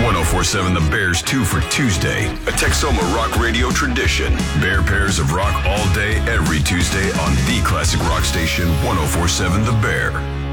1047 The Bear's 2 for Tuesday, a Texoma rock radio tradition. Bear pairs of rock all day, every Tuesday on the classic rock station 1047 The Bear.